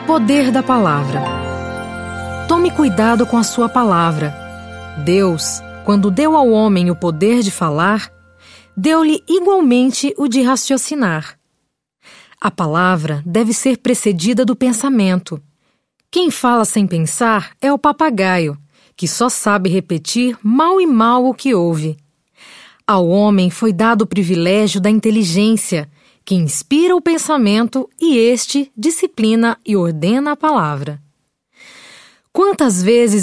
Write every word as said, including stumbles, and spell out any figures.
Poder da palavra. Tome cuidado com a sua palavra. Deus, quando deu ao homem o poder de falar, deu-lhe igualmente o de raciocinar. A palavra deve ser precedida do pensamento. Quem fala sem pensar é o papagaio, que só sabe repetir mal e mal o que ouve. Ao homem foi dado o privilégio da inteligência, que inspira o pensamento e este disciplina e ordena a palavra. Quantas vezes